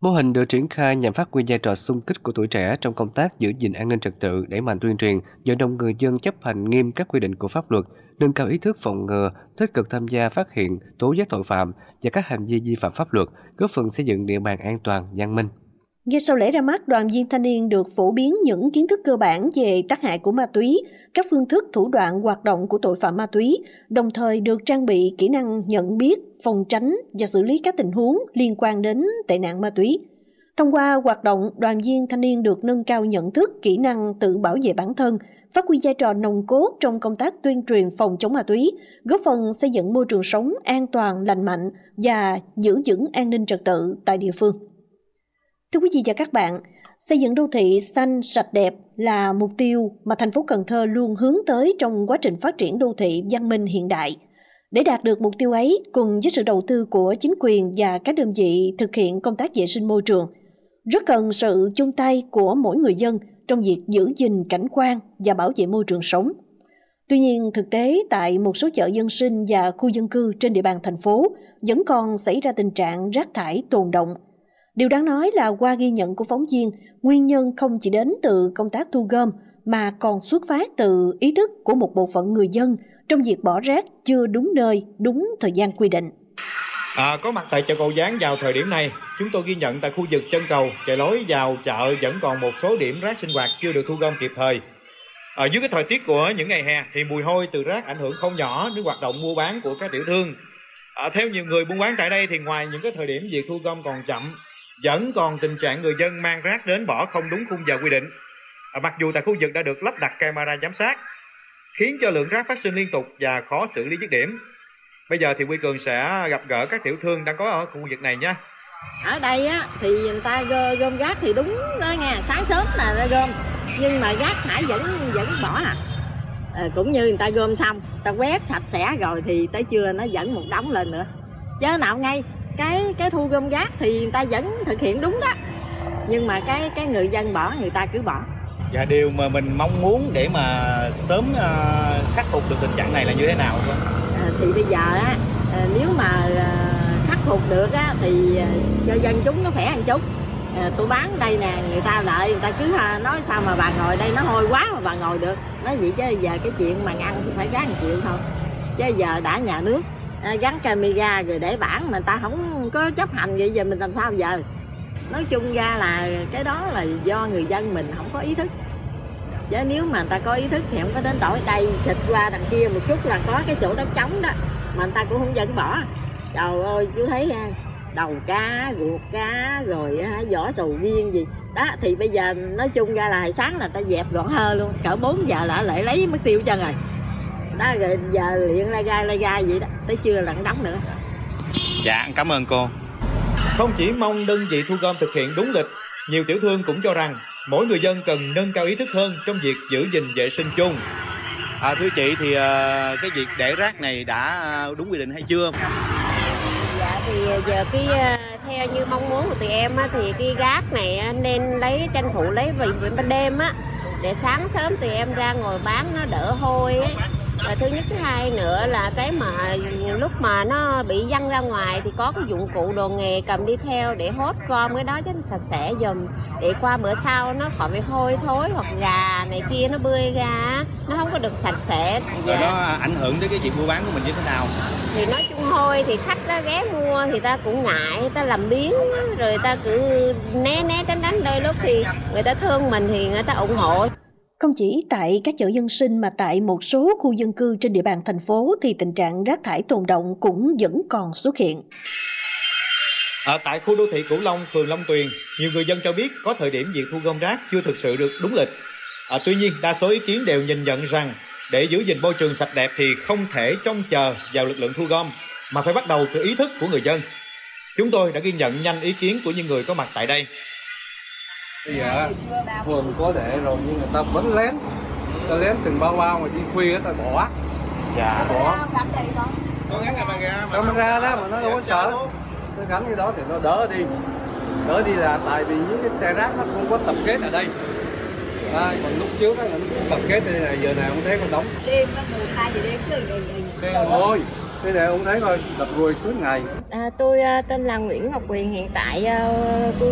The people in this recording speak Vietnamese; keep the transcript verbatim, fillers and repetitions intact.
Mô hình được triển khai nhằm phát huy vai trò xung kích của tuổi trẻ trong công tác giữ gìn an ninh trật tự, đẩy mạnh tuyên truyền, vận động người dân chấp hành nghiêm các quy định của pháp luật, nâng cao ý thức phòng ngừa, tích cực tham gia phát hiện, tố giác tội phạm và các hành vi vi phạm pháp luật, góp phần xây dựng địa bàn an toàn, văn minh. Ngay sau lễ ra mắt, đoàn viên thanh niên được phổ biến những kiến thức cơ bản về tác hại của ma túy, các phương thức thủ đoạn hoạt động của tội phạm ma túy, đồng thời được trang bị kỹ năng nhận biết, phòng tránh và xử lý các tình huống liên quan đến tệ nạn ma túy. Thông qua hoạt động, đoàn viên thanh niên được nâng cao nhận thức, kỹ năng tự bảo vệ bản thân, phát huy vai trò nòng cốt trong công tác tuyên truyền phòng chống ma túy, góp phần xây dựng môi trường sống an toàn, lành mạnh và giữ vững an ninh trật tự tại địa phương. Thưa quý vị và các bạn, xây dựng đô thị xanh, sạch, đẹp là mục tiêu mà thành phố Cần Thơ luôn hướng tới trong quá trình phát triển đô thị văn minh hiện đại. Để đạt được mục tiêu ấy, cùng với sự đầu tư của chính quyền và các đơn vị thực hiện công tác vệ sinh môi trường, rất cần sự chung tay của mỗi người dân trong việc giữ gìn cảnh quan và bảo vệ môi trường sống. Tuy nhiên, thực tế tại một số chợ dân sinh và khu dân cư trên địa bàn thành phố vẫn còn xảy ra tình trạng rác thải tồn đọng. Điều đáng nói là qua ghi nhận của phóng viên, nguyên nhân không chỉ đến từ công tác thu gom mà còn xuất phát từ ý thức của một bộ phận người dân trong việc bỏ rác chưa đúng nơi, đúng thời gian quy định. À, có mặt tại chợ Cầu Gián vào thời điểm này, chúng tôi ghi nhận tại khu vực chân cầu, chạy lối vào chợ vẫn còn một số điểm rác sinh hoạt chưa được thu gom kịp thời. À, dưới cái thời tiết của những ngày hè thì mùi hôi từ rác ảnh hưởng không nhỏ đến hoạt động mua bán của các tiểu thương. À, theo nhiều người buôn bán tại đây thì ngoài những cái thời điểm việc thu gom còn chậm, vẫn còn tình trạng người dân mang rác đến bỏ không đúng khung giờ quy định. À, mặc dù tại khu vực đã được lắp đặt camera giám sát, khiến cho lượng rác phát sinh liên tục và khó xử lý dứt điểm. Bây giờ thì Huy Cường sẽ gặp gỡ các tiểu thương đang có ở khu vực này nha. Ở đây á thì người ta gom rác thì đúng đó nha, sáng sớm là ra gom, nhưng mà rác thải vẫn vẫn bỏ à. à cũng như người ta gom xong, ta quét sạch sẽ rồi thì tới trưa nó vẫn một đống lên nữa. Chứ nào ngay cái cái thu gom rác thì người ta vẫn thực hiện đúng đó, nhưng mà cái cái người dân bỏ người ta cứ bỏ. Và điều mà mình mong muốn để mà sớm uh, khắc phục được tình trạng này là như thế nào không? À, thì bây giờ á, à, nếu mà à, khắc phục được á thì à, cho dân chúng nó khỏe ăn chút. À, tôi bán đây nè, người ta lại người ta cứ à, nói sao mà bà ngồi đây nó hôi quá mà bà ngồi được. Nói vậy chứ giờ cái chuyện mà ăn thì phải gắn một triệu thôi. Chứ giờ đã nhà nước à, gắn camera rồi để bản mà người ta không có chấp hành vậy giờ mình làm sao giờ? Nói chung ra là cái đó là do người dân mình không có ý thức. Chứ nếu mà người ta có ý thức thì không có đến đổi đây xịt qua đằng kia một chút là có cái chỗ đất trống đó, mà người ta cũng không dẫn bỏ. Trời ơi chú thấy ha, đầu cá, ruột cá rồi vỏ sầu riêng gì đó. Thì bây giờ nói chung ra là hồi sáng là ta dẹp gọn hơ luôn, cỡ bốn giờ là lại lấy mất tiêu chân rồi đó, rồi giờ luyện la gai la gai vậy đó, tới trưa là nó đóng nữa. Dạ cảm ơn cô. Không chỉ mong đơn vị thu gom thực hiện đúng lịch, nhiều tiểu thương cũng cho rằng mỗi người dân cần nâng cao ý thức hơn trong việc giữ gìn vệ sinh chung. À, thưa chị thì uh, cái việc để rác này đã đúng quy định hay chưa? Dạ thì giờ cái theo như mong muốn của tụi em á, thì cái rác này nên lấy tranh thủ lấy vào ban đêm á, để sáng sớm tụi em ra ngồi bán nó đỡ hôi ấy. Và thứ nhất, thứ hai nữa là cái mà lúc mà nó bị văng ra ngoài thì có cái dụng cụ đồ nghề cầm đi theo để hốt gom cái đó cho nó sạch sẽ dùm, để qua bữa sau nó khỏi bị hôi thối hoặc gà này kia nó bươi ra, nó không có được sạch sẽ. Rồi nó ảnh hưởng tới cái việc mua bán của mình như thế nào? Thì nói chung hôi thì khách đó ghé mua thì ta cũng ngại, người ta làm biếng rồi ta cứ né né tránh tránh, đôi lúc thì người ta thương mình thì người ta ủng hộ. Không chỉ tại các chợ dân sinh mà tại một số khu dân cư trên địa bàn thành phố thì tình trạng rác thải tồn đọng cũng vẫn còn xuất hiện. Ở tại khu đô thị Cửu Long, phường Long Tuyền, nhiều người dân cho biết có thời điểm việc thu gom rác chưa thực sự được đúng lịch. À, tuy nhiên, đa số ý kiến đều nhìn nhận rằng để giữ gìn môi trường sạch đẹp thì không thể trông chờ vào lực lượng thu gom, mà phải bắt đầu từ ý thức của người dân. Chúng tôi đã ghi nhận nhanh ý kiến của những người có mặt tại đây. Bây giờ phường có để rồi nhưng người ta vẫn lén, ta lén từng bao bao mà đi khuya ta bỏ. Dạ. Bỏ. Có gắn camera, camera đó mà nó đâu có sợ. Nó gắn cái đó thì nó đỡ đi, đỡ đi là tại vì những cái xe rác nó không có tập kết ở đây. À, còn lúc trước nó tập kết đây là giờ nào không thấy con đóng. Đêm nó mùa hai giờ đêm cứ thôi. Thế này ông thấy coi, đập ruồi suốt ngày. À, tôi tên là Nguyễn Ngọc Quyền, hiện tại tôi